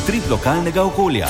Utrip lokalnega okolja.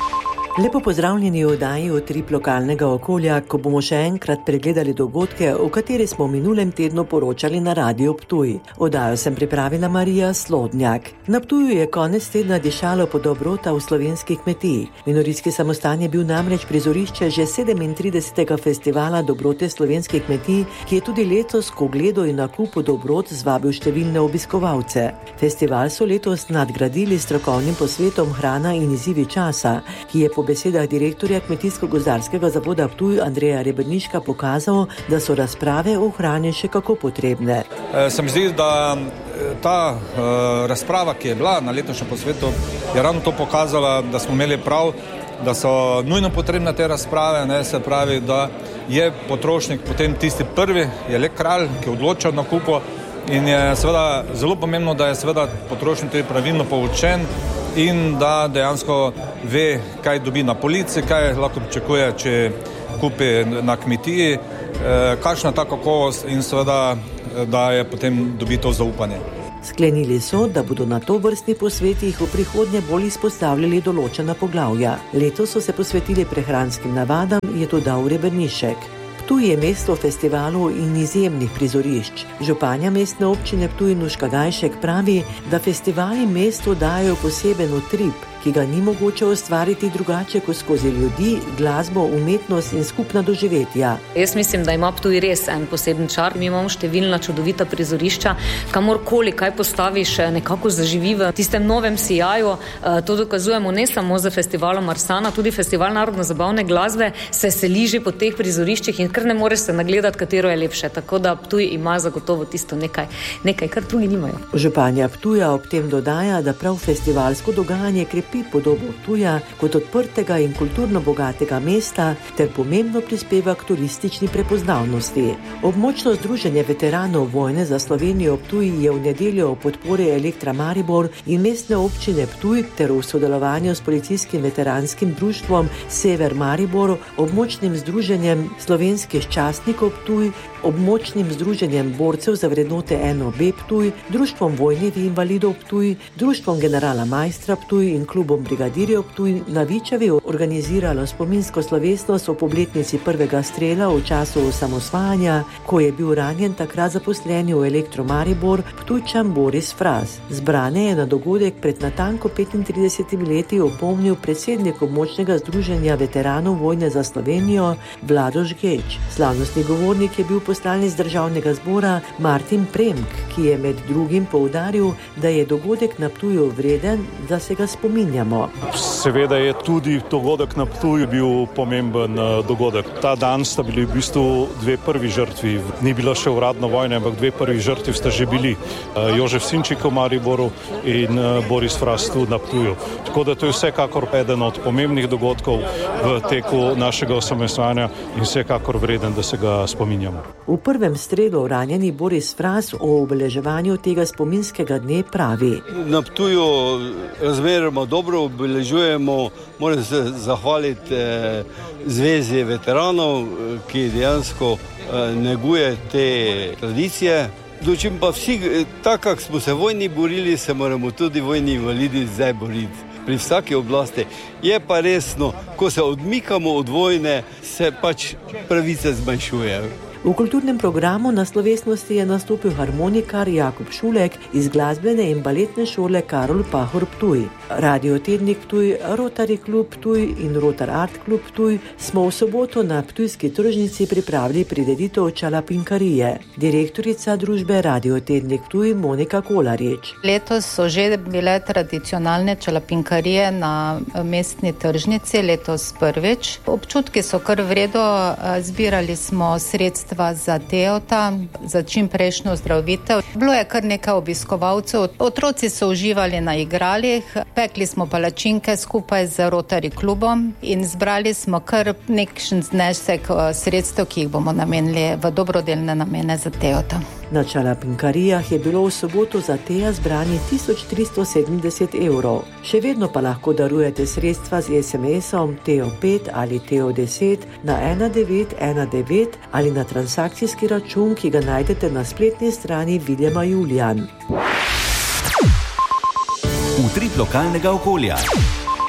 Lepo pozdravljeni v oddaji Utrip lokalnega okolja, ko bomo še enkrat pregledali dogodke, o kateri smo v minulem tednu poročali na Radiu Ptuj. Oddajo sem pripravila Marija Slodnjak. Na Ptuju je konec tedna dišalo po dobrota v slovenskih kmetiji. Minoritski samostan je bil namreč prizorišče že 37. festivala dobrote slovenskih kmetij, ki je tudi letos k ogledu in nakupu dobrot zvabil številne obiskovalce. Festival so letos nadgradili s strokovnim posvetom Hrana in izzivi časa, ki je po besedah direktorja Kmetijsko-gozdarskega zavoda Ptuj Andreja Reberniška pokazal, da so razprave o hrani še kako potrebne. Se mi zdi, da ta razprava, ki je bila na letošnjem posvetu, je ravno to pokazala, da smo imeli prav, da so nujno potrebne te razprave, se pravi, da je potrošnik potem tisti prvi, je le kralj, ki odloča o nakupu in je seveda zelo pomembno, da je seveda potrošnik tudi pravilno poučen in da dejansko ve, kaj dobi na polici, kaj lahko pričakuje, če kupi na kmetiji, kakšna ta kakovost in seveda, da je potem dobi to zaupanje. Sklenili so, da bodo na tovrstnih posvetih v prihodnje bolj izpostavljali določena poglavja. Letos so se posvetili prehranskim navadam, je to dal Rebernišek. Ptuj je mesto festivalov in izjemnih prizorišč. Županja mestne občine Ptuj Nuška Gajšek pravi, da festivali mestu dajo poseben utrip, ki ga ni mogoče ustvariti drugače kot skozi ljudi, glasbo, umetnost in skupna doživetja. Jaz mislim, da ima Ptuj res en poseben čar. Mi imamo številna čudovita prizorišča, kamorkoli kaj postaviš, nekako zaživi v tistem novem sijaju. To dokazujemo ne samo za festivalom Marsana, tudi festival narodno-zabavne glasbe se seli že po teh prizoriščih in kar ne moreš se nagledati, katero je lepše. Tako da Ptuj ima zagotovo tisto nekaj, kar drugi nimajo. Županja Ptuja ob tem dodaja, da prav festivalsko dogajanje krepi podobo Ptuja kot odprtega in kulturno bogatega mesta ter pomembno prispeva k turistični prepoznavnosti. Območno združenje veteranov vojne za Slovenijo Ptuj je v nedeljo o podpori Elektra Maribor in mestne občine Ptuj ter v sodelovanju s policijskim veteranskim društvom Sever Maribor, območnim združenjem slovenskih častnikov Ptuj, območnim združenjem borcev za vrednote NOB Ptuj, društvom vojnih invalidov Ptuj, društvom generala Majstra Ptuj in klubom brigadirjev Ptuj na Vičevi organiziralo spominsko slovesnost ob obletnici prvega strela v času osamosvajanja, ko je bil ranjen takrat zaposleni v Elektro Maribor Ptujčan Boris Fras. Zbrane je na dogodek pred natanko 35 leti opomnil predsednik območnega združenja veteranov vojne za Slovenijo Vlado Žgeč. Slavnostni govornik je bil poslanec državnega zbora Martin Premk, ki je med drugim poudaril, da je dogodek na Ptuju vreden, da se ga spominjamo. Seveda je tudi dogodek na Ptuju bil pomemben dogodek. Ta dan sta bili v bistvu dve prvi žrtvi. Ni bila še uradna vojna, ampak dve prvi žrtvi sta že bili. Jožef Sinčik v Mariboru in Boris Fras tu na Ptuju. Tako da to je vsekakor eden od pomembnih dogodkov v teku našega osamosvajanja in vsekakor vreden, da se ga spominjamo. V prvem strelu ranjeni Boris Fras o obeleževanju tega spominskega dne pravi. Na Ptuju razmeroma dobro obeležujemo, moram se zahvaliti Zvezi veteranov, ki dejansko neguje te tradicije. Dočim pa vsi, tako kak smo se vojni borili, se moramo tudi vojni invalidi zdaj boriti. Pri vsaki oblasti je pa resno, ko se odmikamo od vojne, se pač pravice zmanjšujejo. V kulturnem programu na slovesnosti je nastopil harmonikar Jakub Šulek iz glasbene in baletne šole Karol Pahor Ptuj. Radio Tednik Ptuj, Rotary klub Ptuj in Rotar Art klub Ptuj smo v soboto na ptujski tržnici pripravili prireditev Čalapinkarije. Direktorica družbe Radio Tednik Ptuj Monika Kolarič. Letos so že bile tradicionalne čalapinkarije na mestni tržnici, letos prvič. Občutki so kar vredo, zbirali smo sredstva za Teota, za čim prejšnjo ozdravitev. Bilo je kar nekaj obiskovalcev, otroci so uživali na igralih, pekli smo palačinke skupaj z Rotary klubom in zbrali smo kar nekšen znesek sredstev, ki jih bomo namenili v dobrodelne namene za Teota. Na Čalapinkarijah je bilo v soboto za Teja zbrani 1370 evrov. Še vedno pa lahko darujete sredstva z SMS-om Teo 5 ali Teo 10 na 1919 ali na transakcijski račun, ki ga najdete na spletni strani Viljama Julijan. Utrip lokalnega okolja.